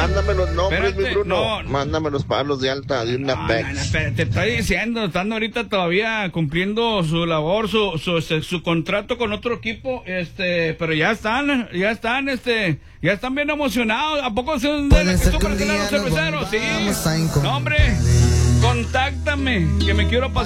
Mándame los nombres, Espérate, mi Bruno. no. Mándame para los de alta de una PEX. No, espérate, te estoy diciendo, están ahorita todavía cumpliendo su labor, su contrato con otro equipo, pero ya están bien emocionados. ¿A poco son de la que son para los cerveceros? Sí. No, hombre, contáctame, que me quiero pasar.